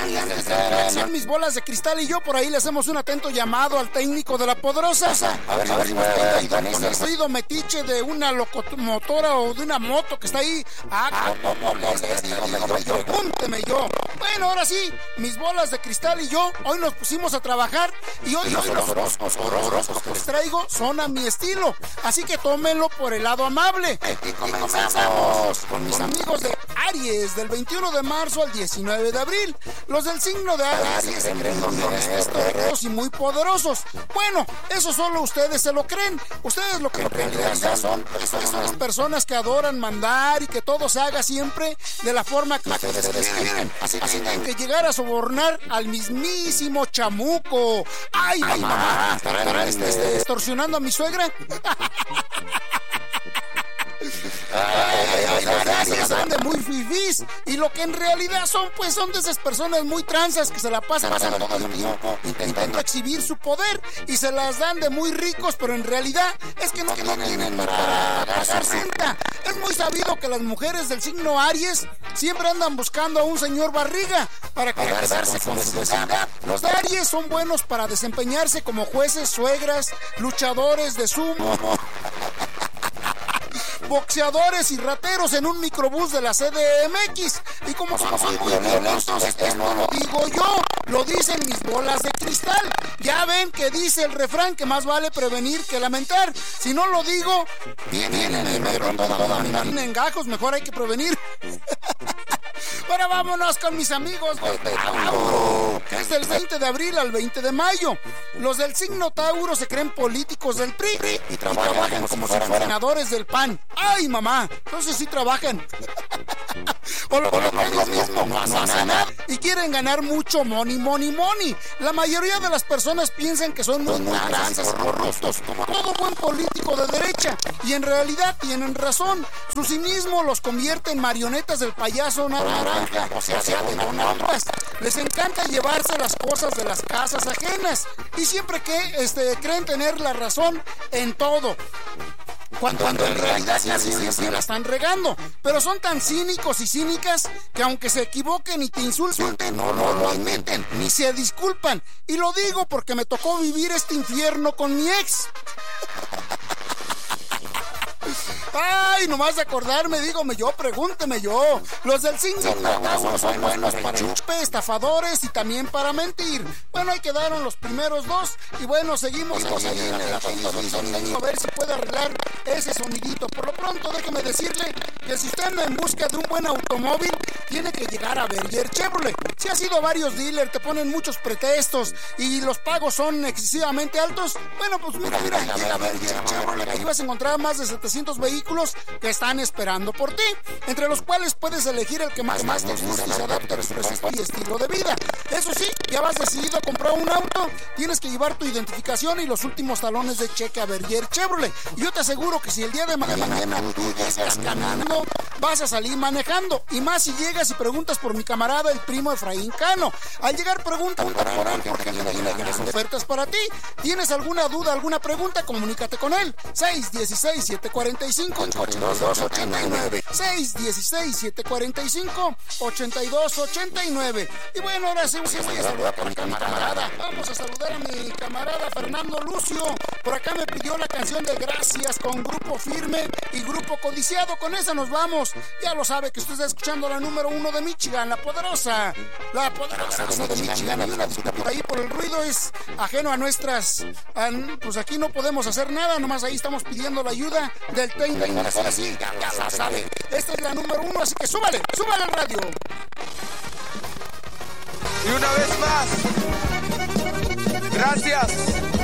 Son mis bolas de cristal y yo por ahí le hacemos un atento llamado al técnico de La Poderosa. A ver, Con el ruido metiche de una locomotora o de una moto que está ahí. Púnteme yo. Bueno, ahora sí, mis bolas de cristal y yo hoy nos pusimos a trabajar y hoy los horóscopos que les traigo son a mi estilo. Así que tómenlo por el lado amable. Y comenzamos con mis amigos de Aries, del 21 de marzo al 19 de abril. Los del signo de Aries son honestos y muy poderosos. Bueno, eso solo ustedes se lo creen. Ustedes lo que en realidad son personas que adoran mandar y que todo se haga siempre de la forma que ustedes quieren. Así que llegar a sobornar al mismísimo chamuco. ¡Ay, mamá! ¿Extorsionando a mi suegra? Son de muy fifís y lo que en realidad son, pues son de esas personas muy tranzas que se la pasan todo el tiempo intentando exhibir su poder y se las dan de muy ricos, pero en realidad es que no tienen para su cinta. Es muy sabido que las mujeres del signo Aries siempre andan buscando a un señor barriga para casarse con su vecina. Los de Aries son buenos para desempeñarse como jueces, suegras, luchadores de sumo, boxeadores y rateros en un microbús de la CDMX. Y como son muy violentos, esto no lo digo yo, lo dicen mis bolas de cristal. Ya ven que dice el refrán que más vale prevenir que lamentar. Si no lo digo, vienen gajos, mejor hay que prevenir. Ahora vámonos con mis amigos de Tauro, que es del 20 de abril al 20 de mayo. Los del signo Tauro se creen políticos del PRI y trabajan como si fueran senadores del PAN. ¡Ay, mamá! Entonces sí trabajan. O lo mismo, no hacen nada. Y quieren ganar mucho money. La mayoría de las personas piensan que son muy tranzas, corruptos, como todo buen político de derecha. Y en realidad tienen razón. Su cinismo los convierte en marionetas del payaso naranja. O sea, les encanta llevarse las cosas de las casas ajenas. Y siempre que creen tener la razón en todo. Cuando en realidad siempre la están regando. Pero son tan cínicos y cínicas que aunque se equivoquen y te insulten, no lo admiten, ni se disculpan. Y lo digo porque me tocó vivir este infierno con mi ex. Ay, nomás de acordarme, pregúnteme yo. Los del signo son buenos para chupe, estafadores y también para mentir. Bueno, ahí quedaron los primeros dos. Y bueno, seguimos a ver si puede arreglar ese sonidito. Por lo pronto, déjeme decirle que si usted anda en busca de un buen automóvil, tiene que llegar a Berger Chevrolet. Si has ido a varios dealers, te ponen muchos pretextos y los pagos son excesivamente altos. Bueno, pues mira, llega a Berger Chevrolet. Ahí vas a encontrar más de 700 vehículos que están esperando por ti, entre los cuales puedes elegir el que más te guste y se adapte a tu presupuesto y estilo de vida. Eso sí, ya vas decidido a comprar un auto, tienes que llevar tu identificación y los últimos talones de cheque a Berger Chevrolet. Y yo te aseguro que si el día de mañana tú estás ganando, vas a salir manejando. Y más si llegas y preguntas por mi camarada, el primo Efraín Cano. Al llegar pregunta porque las ofertas para ti. ¿Tienes alguna duda, alguna pregunta? Comunícate con él. 616-745-8289. 616-745-8289. Y bueno, ahora sí voy a saludar a mi camarada. Vamos a saludar a mi camarada Fernando Lucio. Por acá me pidió la canción de Gracias con Grupo Firme y Grupo Codiciado. Con esa nos vamos. Ya lo sabe que usted está escuchando la número 1 de Michigan, La Poderosa. La Poderosa de Michigan. Por ahí por el ruido es ajeno a nuestras... Pues aquí no podemos hacer nada. Nomás ahí estamos pidiendo la ayuda del técnico. Así, ya sabe. Esta es la número 1, así que súbale al radio. Y una vez más, gracias